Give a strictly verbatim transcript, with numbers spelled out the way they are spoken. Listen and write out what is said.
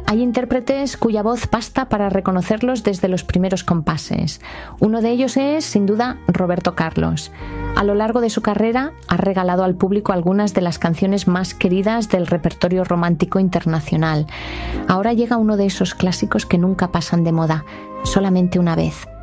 Hay intérpretes cuya voz basta para reconocerlos desde los primeros compases. Uno de ellos es, sin duda, Roberto Carlos. A lo largo de su carrera ha regalado al público algunas de las canciones más queridas del repertorio romántico internacional. Ahora llega uno de esos clásicos que nunca pasan de moda, Solamente una vez.